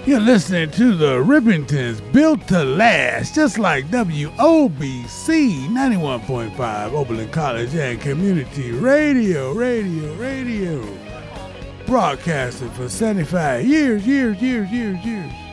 You're listening to the Rippingtons, built to last, just like WOBC 91.5, Oberlin College and Community Radio. Broadcasting for 75 years.